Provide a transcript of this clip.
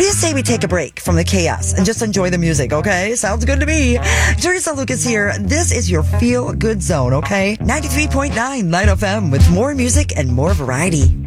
do you say we take a break from the chaos and just enjoy the music, okay? Sounds good to me. Teresa Lucas here. This is your Feel Good Zone, okay? 93.9 Light FM with more music and more variety.